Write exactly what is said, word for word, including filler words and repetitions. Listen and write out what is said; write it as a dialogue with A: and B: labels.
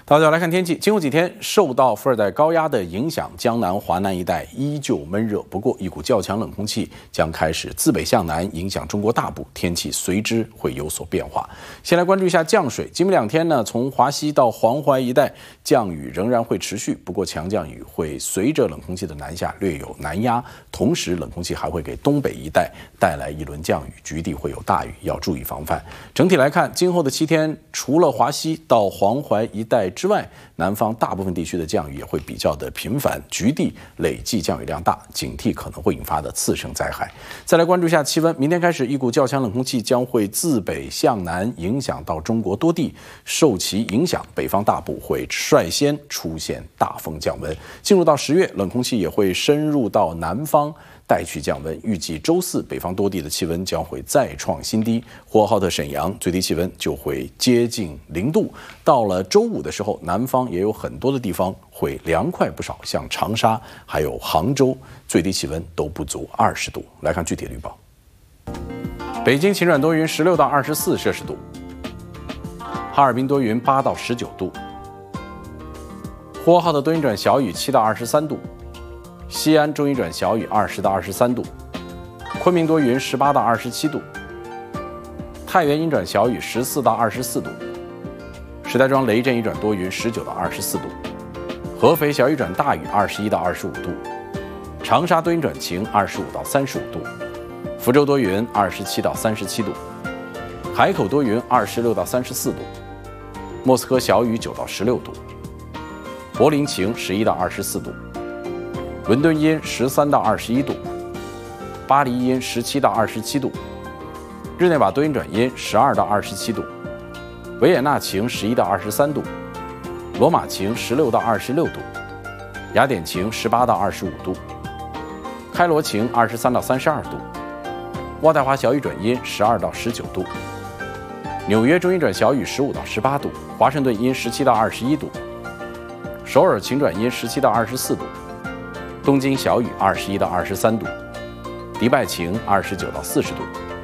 A: 大家来看天气，今后几天受到副热带高压的影响，江南、华南一带依旧闷热。不过，一股较强冷空气将开始自北向南影响中国大部，天气随之会有所变化。先来关注一下降水。今明两天呢，从华西到黄淮一带降雨仍然会持续，不过强降雨会随着冷空气的南下略有南压，同时冷空气还会给东北一带带来一轮降雨，局地会有大雨，要注意防范。整体来看，今后的七天，除了华西到黄淮一带之外，南方大部分地区的降雨也会比较的频繁，局地累计降雨量大，警惕可能会引发的次生灾害。再来关注一下气温，明天开始，一股较强冷空气将会自北向南影响到中国多地，受其影响，北方大部会率先出现大风降温。进入到十月，冷空气也会深入到南方，带去降温，预计周四北方多地的气温将会再创新低，呼和浩特、沈阳最低气温就会接近零度。到了周五的时候，南方也有很多的地方会凉快不少，像长沙还有杭州最低气温都不足二十度。来看具体的预报：北京晴转多云，十六到二十四摄氏度；哈尔滨多云，八到十九度；呼和浩特多云转小雨，七到二十三度。西安中阴转小雨，二十到二十三度；昆明多云，十八到二十七度；太原阴转小雨，十四到二十四度；石家庄雷阵雨转多云，十九到二十四度；合肥小雨转大雨，二十一到二十五度；长沙多云转晴，二十五到三十五度；福州多云，二十七到三十七度；海口多云，二十六到三十四度；莫斯科小雨，九到十六度；柏林晴，十一到二十四度。伦敦阴十三到二十一度，巴黎阴十七到二十七度，日内瓦多云转阴十二到二十七度，维也纳晴十一到二十三度，罗马晴十六到二十六度，雅典晴十八到二十五度，开罗晴二十三到三十二度，渥太华小雨转阴十二到十九度，纽约中阴转小雨十五到十八度，华盛顿阴十七到二十一度，首尔晴转阴十七到二十四度。东京小雨二十一到二十三度，迪拜晴二十九到四十度。